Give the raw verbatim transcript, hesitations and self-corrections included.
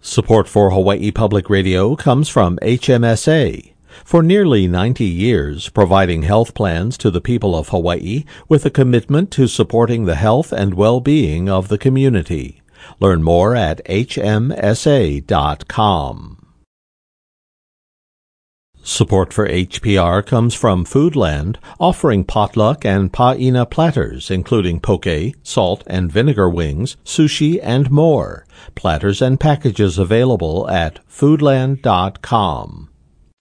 Support for Hawaii Public Radio comes from H M S A. For nearly ninety years, providing health plans to the people of Hawaii with a commitment to supporting the health and well-being of the community. Learn more at H M S A dot com. Support for H P R comes from Foodland, offering potluck and pa'ina platters, including poke, salt and vinegar wings, sushi, and more. Platters and packages available at foodland dot com.